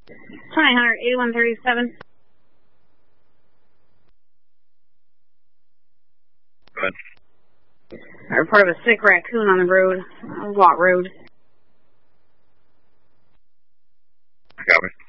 2000, 8137. Good. I reported a sick raccoon on the road. Watt Road. Got me.